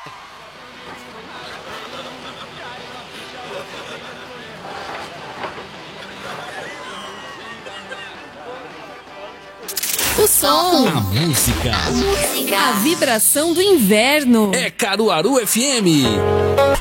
O som, a música, a vibração do inverno. É Caruaru FM.